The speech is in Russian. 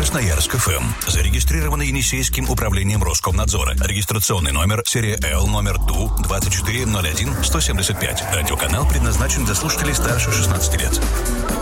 Красноярск ФМ. Зарегистрировано Енисейским управлением Роскомнадзора. Регистрационный номер серия Л номер ТУ-2401-175. Радиоканал предназначен для слушателей старше 16 лет.